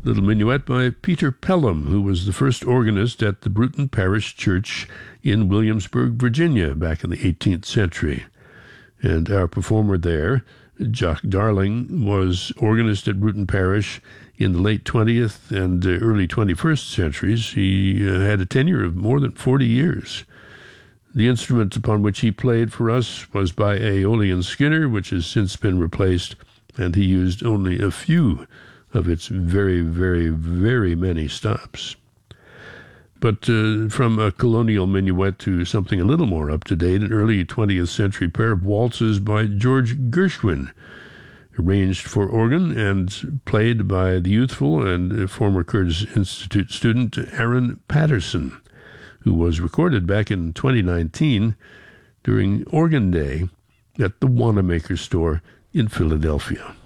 Little minuet by Peter Pelham, who was the first organist at the Bruton Parish Church in Williamsburg, Virginia, back in the 18th century. And our performer there, Jock Darling, was organist at Bruton Parish in the late 20th and early 21st centuries. He had a tenure of more than 40 years. The instrument upon which he played for us was by Aeolian Skinner, which has since been replaced, and he used only a few of its very, very, very many stops. But from a colonial minuet to something a little more up-to-date, an early 20th century pair of waltzes by George Gershwin, arranged for organ and played by the youthful and former Curtis Institute student Aaron Patterson, who was recorded back in 2019 during Organ Day at the Wanamaker store in Philadelphia.